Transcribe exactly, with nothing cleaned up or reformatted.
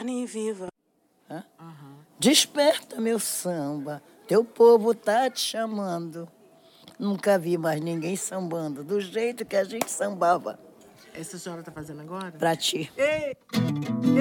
Marlene viva. Hã? Uhum. Desperta, meu samba, teu povo tá te chamando. Nunca vi mais ninguém sambando do jeito que a gente sambava. Essa senhora tá fazendo agora? Pra ti. Ei!